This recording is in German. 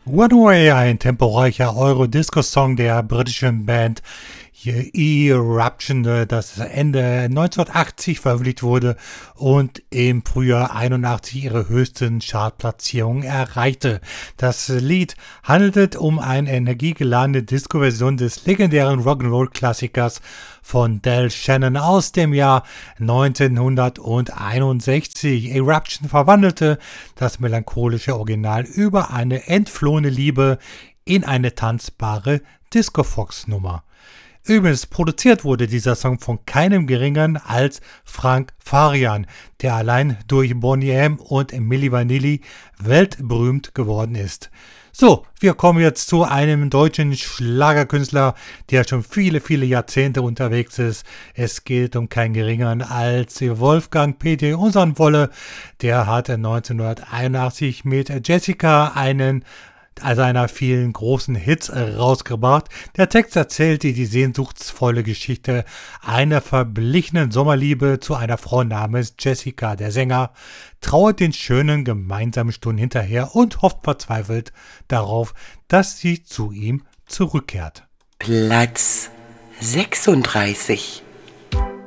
One Way, ein temporeicher Euro-Disco-Song der britischen Band Eruption, das Ende 1980 veröffentlicht wurde und im Frühjahr 81 ihre höchsten Chartplatzierungen erreichte. Das Lied handelt um eine energiegeladene Disco-Version des legendären Rock'n'Roll-Klassikers von Del Shannon aus dem Jahr 1961. Eruption verwandelte das melancholische Original über eine entflohene Liebe in eine tanzbare Disco-Fox-Nummer. Übrigens, produziert wurde dieser Song von keinem geringeren als Frank Farian, der allein durch Boney M. und Milli Vanilli weltberühmt geworden ist. So, wir kommen jetzt zu einem deutschen Schlagerkünstler, der schon viele Jahrzehnte unterwegs ist. Es geht um keinen geringeren als Wolfgang P.T. Unserwolle. Der hat 1981 mit Jessica seiner vielen großen Hits rausgebracht. Der Text erzählt die sehnsuchtsvolle Geschichte einer verblichenen Sommerliebe zu einer Frau namens Jessica. Der Sänger trauert den schönen gemeinsamen Stunden hinterher und hofft verzweifelt darauf, dass sie zu ihm zurückkehrt. Platz 36.